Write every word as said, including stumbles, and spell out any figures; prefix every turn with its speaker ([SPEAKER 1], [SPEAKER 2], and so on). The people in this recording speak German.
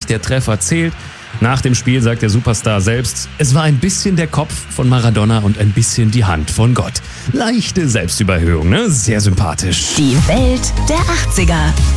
[SPEAKER 1] der Treffer zählt. Nach dem Spiel sagt der Superstar selbst, es war ein bisschen der Kopf von Maradona und ein bisschen die Hand von Gott. Leichte Selbstüberhöhung, ne? Sehr sympathisch.
[SPEAKER 2] Die Welt der achtziger.